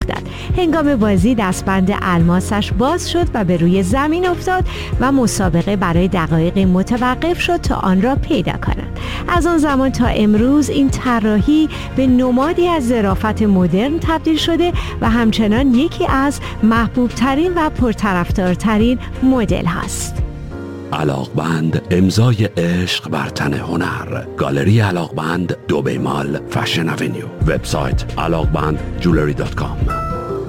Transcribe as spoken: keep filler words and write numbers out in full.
افتاد. هنگام بازی دستبند الماسش باز شد و به روی زمین افتاد و مسابقه برای دقایقی متوقف شد تا آن را پیدا کنند. از آن زمان تا امروز این طراحی به نمادی از ظرافت مدرن تبدیل شده و همچنان یکی از محبوب ترین و پرطرفدارترین مدل هست. علاقبند، امضای عشق بر تن هنر. گالری علاقبند، دو بیمال، فشن اونیو. وبسایت علاقبند جولری دات کام.